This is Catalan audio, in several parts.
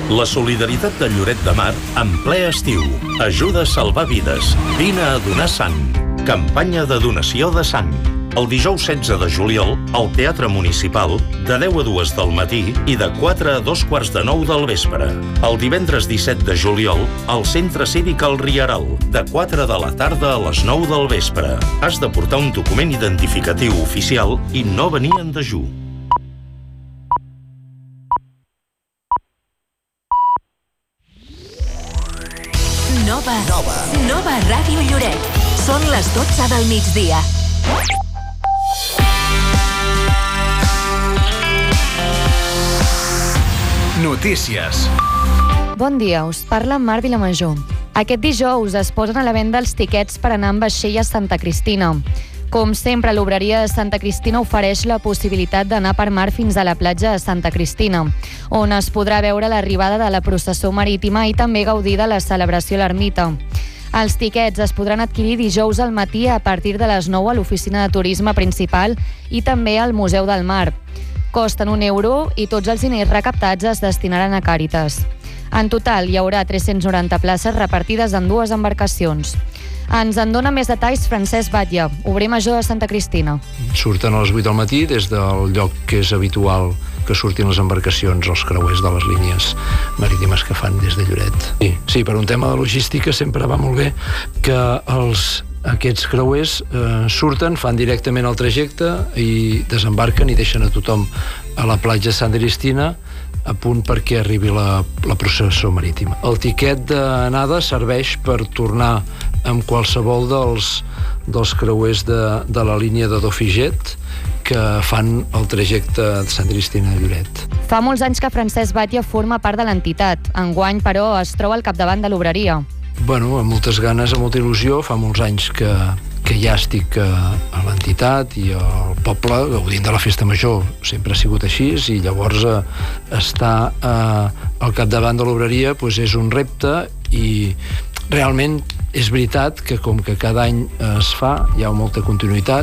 La solidaritat de Lloret de Mar en ple estiu. Ajuda a salvar vides. Vine a donar sang. Campanya de donació de sang. El dijous 16 de juliol, al Teatre Municipal, de 10 a 2 del matí i de 4 a 2:45 del vespre. El divendres 17 de juliol, al Centre Cívic El Rieral, de 4 de la tarda a les 9 del vespre. Has de portar un document identificatiu oficial i no venir en dejú. Nova Ràdio Lloret. Són les 12 del migdia. Notícies. Bon dia, us parla Mar Vilamajor. Aquest dijous es posen a la venda els tiquets per anar amb vaixell a Santa Cristina. Com sempre, l'obreria de Santa Cristina ofereix la possibilitat d'anar per mar fins a la platja de Santa Cristina, on es podrà veure l'arribada de la processó marítima i també gaudir de la celebració a l'ermita. Els tiquets es podran adquirir dijous al matí a partir de les 9 a l'oficina de turisme principal i també al Museu del Mar. Costen €1 i tots els diners recaptats es destinaran a Càritas. En total, hi haurà 390 places repartides en 2 embarcacions. Ens en dona més detalls Francesc Batlle, obrer major de Santa Cristina. Surten a les 8 del matí des del lloc que és habitual que surtin les embarcacions, els creuers de les línies marítimes que fan des de Lloret. Sí, per un tema de logística sempre va molt bé que aquests creuers surten, fan directament el trajecte i desembarquen i deixen a tothom a la platja de Santa Cristina a punt perquè arribi la processó marítima. El tiquet d'anada serveix per tornar amb qualsevol dels creuers de la línia de Dofiget que fan el trajecte de Santa Cristina de Lloret. Fa molts anys que Francesc Batlle forma part de l'entitat. Enguany, però, es troba al capdavant de l'obreria. Bueno, amb moltes ganes, amb molta il·lusió. Fa molts anys que ja estic a l'entitat i al poble gaudint de la festa major. Sempre ha sigut així i llavors estar al capdavant de l'obreria és un repte i realment és veritat que com que cada any es fa, hi ha molta continuïtat,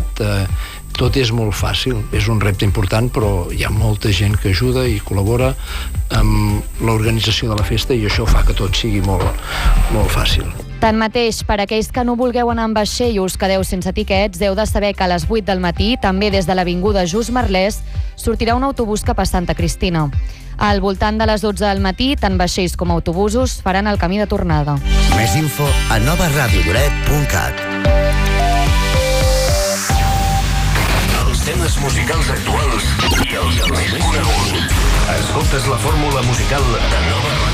tot és molt fàcil. És un repte important, però hi ha molta gent que ajuda i col·labora amb l'organització de la festa i això fa que tot sigui molt, molt fàcil. Tanmateix, per aquells que no vulgueu anar amb vaixell i us quedeu sense tiquets, heu de saber que a les 8 del matí, també des de l'avinguda Just Merlès, sortirà un autobús cap a Santa Cristina. Al voltant de les 12 del matí, tant vaixells com autobusos faran el camí de tornada. Més info a novaradiolloret.cat. Els temes musicals actuals i els més coneguts. Escoltes la fórmula musical